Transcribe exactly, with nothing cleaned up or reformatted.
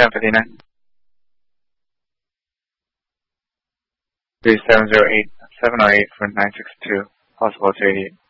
ten fifty-nine. three seven zero eight seven zero eight for nine six two, possible to eighty-eight.